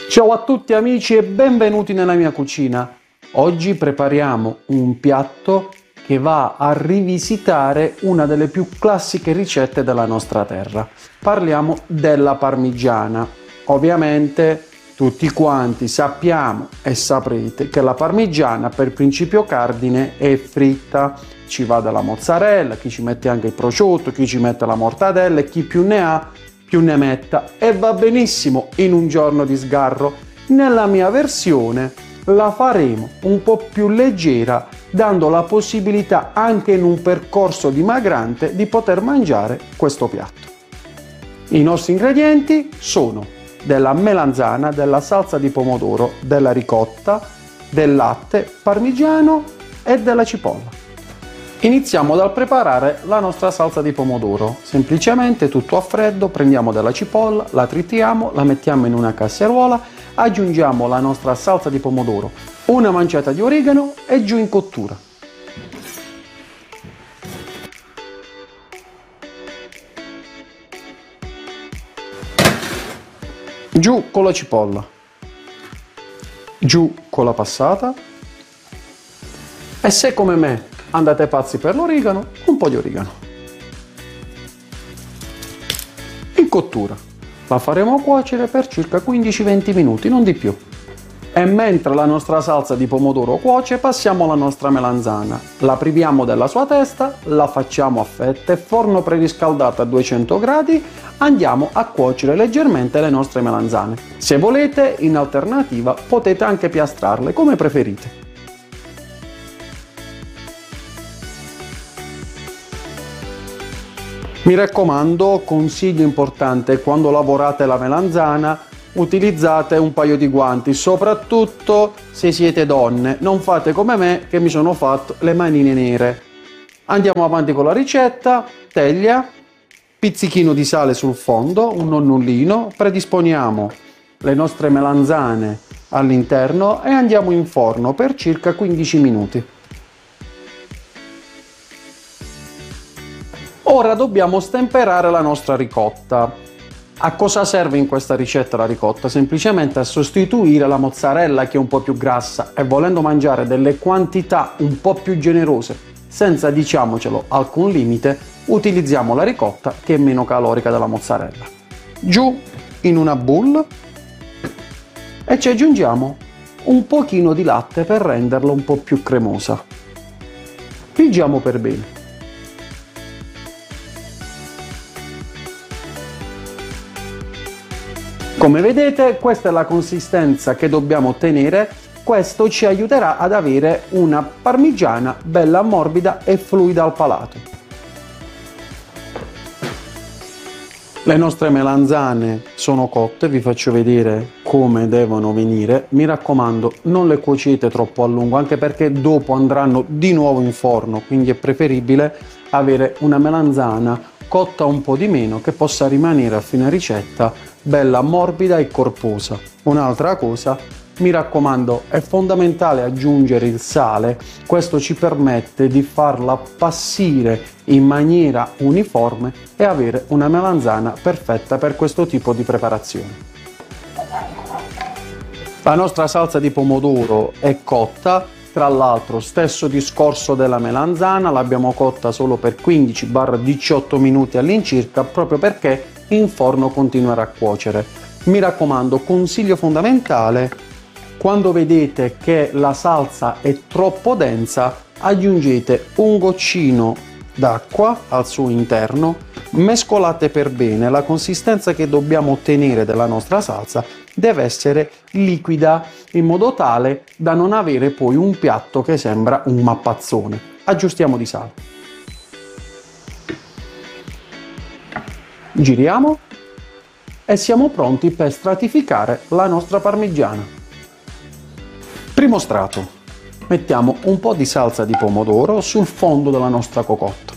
Ciao a tutti amici e benvenuti nella mia cucina. Oggi prepariamo un piatto che va a rivisitare una delle più classiche ricette della nostra terra. Parliamo della parmigiana. Ovviamente tutti quanti sappiamo e saprete che la parmigiana per principio cardine è fritta. Ci va della mozzarella, chi ci mette anche il prosciutto, chi ci mette la mortadella e chi più ne ha più ne metta, e va benissimo in un giorno di sgarro. Nella mia versione la faremo un po' più leggera, dando la possibilità anche in un percorso dimagrante di poter mangiare questo piatto. I nostri ingredienti sono della melanzana, della salsa di pomodoro, della ricotta, del latte, parmigiano e della cipolla. Iniziamo dal preparare la nostra salsa di pomodoro. Semplicemente tutto a freddo, prendiamo della cipolla, la tritiamo, la mettiamo in una casseruola, aggiungiamo la nostra salsa di pomodoro, una manciata di origano e giù in cottura. Giù con la cipolla, giù con la passata e se come me andate pazzi per l'origano, un po' di origano. In cottura la faremo cuocere per circa 15-20 minuti, non di più. E mentre la nostra salsa di pomodoro cuoce, passiamo alla nostra melanzana. La priviamo della sua testa, la facciamo a fette, forno preriscaldato a 200 gradi, andiamo a cuocere leggermente le nostre melanzane. Se volete, in alternativa, potete anche piastrarle come preferite. Mi raccomando, consiglio importante, quando lavorate la melanzana utilizzate un paio di guanti, soprattutto se siete donne, non fate come me che mi sono fatto le manine nere. Andiamo avanti con la ricetta, teglia, pizzichino di sale sul fondo, un nonnellino, predisponiamo le nostre melanzane all'interno e andiamo in forno per circa 15 minuti. Ora dobbiamo stemperare la nostra ricotta. A cosa serve in questa ricetta la ricotta? Semplicemente a sostituire la mozzarella che è un po' più grassa e volendo mangiare delle quantità un po' più generose, senza, diciamocelo, alcun limite, utilizziamo la ricotta che è meno calorica della mozzarella. Giù in una bowl e ci aggiungiamo un pochino di latte per renderla un po' più cremosa. Friggiamo per bene. Come vedete, questa è la consistenza che dobbiamo ottenere. Questo ci aiuterà ad avere una parmigiana bella morbida e fluida al palato. Le nostre melanzane sono cotte, vi faccio vedere come devono venire. Mi raccomando, non le cuocete troppo a lungo, anche perché dopo andranno di nuovo in forno, quindi è preferibile avere una melanzana cotta un po' di meno, che possa rimanere a fine ricetta bella morbida e corposa. Un'altra cosa, mi raccomando, è fondamentale aggiungere il sale. Questo ci permette di farla appassire in maniera uniforme e avere una melanzana perfetta per questo tipo di preparazione. La nostra salsa di pomodoro è cotta. Tra l'altro, stesso discorso della melanzana, l'abbiamo cotta solo per 15-18 minuti all'incirca, proprio perché in forno continuerà a cuocere. Mi raccomando, consiglio fondamentale, quando vedete che la salsa è troppo densa, aggiungete un goccino d'acqua al suo interno, mescolate per bene. La consistenza che dobbiamo ottenere della nostra salsa deve essere liquida, in modo tale da non avere poi un piatto che sembra un mappazzone. Aggiustiamo di sale. Giriamo e siamo pronti per stratificare la nostra parmigiana. Primo strato. Mettiamo un po' di salsa di pomodoro sul fondo della nostra cocotta.